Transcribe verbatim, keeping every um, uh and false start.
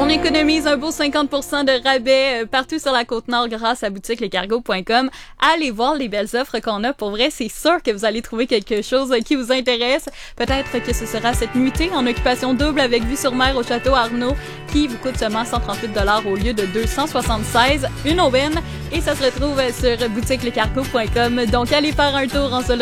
économise un beau cinquante pour cent de rabais euh, partout sur la Côte-Nord grâce à boutique les cargos point com. Allez voir les belles offres qu'on a. Pour vrai, c'est sûr que vous allez trouver quelque chose qui vous intéresse. Peut-être que ce sera cette nuitée en occupation double avec vue sur mer au Château Arnaud qui vous coûte seulement cent trente-huit dollars au lieu de deux cent soixante-seize. Une aubaine. Et ça se retrouve sur boutique les cargos point com. Donc, allez faire un tour en ce